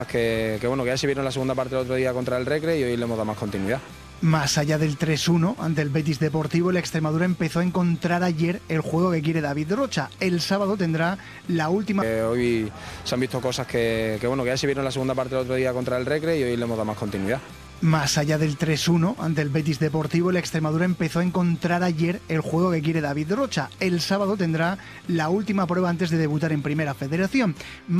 Bueno, que ya se vieron la segunda parte el otro día contra el Recre y hoy le hemos dado más continuidad. Más allá del 3-1 ante el Betis Deportivo, el Extremadura empezó a encontrar ayer el juego que quiere David Rocha. El sábado tendrá la última... Hoy se han visto cosas que ya se vieron la segunda parte el otro día contra el Recre y hoy le hemos dado más continuidad. Más allá del 3-1 ante el Betis Deportivo, el Extremadura empezó a encontrar ayer el juego que quiere David Rocha. El sábado tendrá la última prueba antes de debutar en Primera Federación.